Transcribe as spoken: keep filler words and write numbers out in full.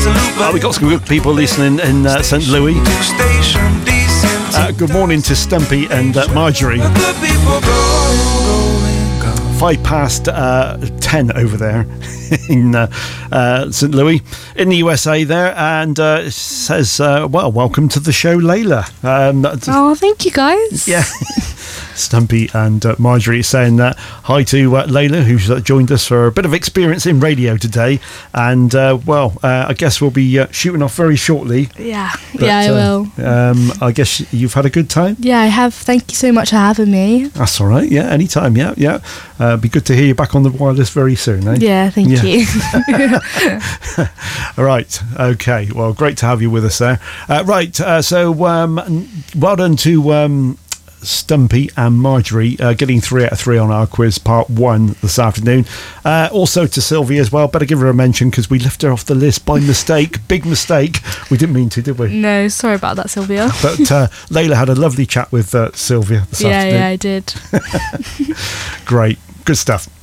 Uh, we got some good people listening in uh, Saint Louis. Uh, good morning to Stumpy and uh, Marjorie. Five past uh, ten over there in uh, uh, Saint Louis, in the U S A there, and uh, it says, uh, well, welcome to the show, Layla. Um, oh, thank you, guys. Yeah. Stumpy and uh, Marjorie saying uh, hi to uh, Layla, who's uh, joined us for a bit of experience in radio today. And, uh, well, uh, I guess we'll be uh, shooting off very shortly. Yeah, but, yeah, I uh, will. Um, I guess you've had a good time? Yeah, I have. Thank you so much for having me. That's all right. Yeah, anytime. Yeah, yeah. Uh, be good to hear you back on the wireless very soon, eh? Yeah, thank yeah. you. All right. Okay. Well, great to have you with us there. Uh, right. Uh, so, um, well done to um, Stumpy and Marjorie uh, getting three out of three on our quiz part one this afternoon. Uh, also to Sylvia as well. Better give her a mention because we left her off the list by mistake. Big mistake. We didn't mean to, did we? No, sorry about that, Sylvia. But uh, Layla had a lovely chat with uh, Sylvia this yeah, afternoon. Yeah, I did. Great. Good stuff.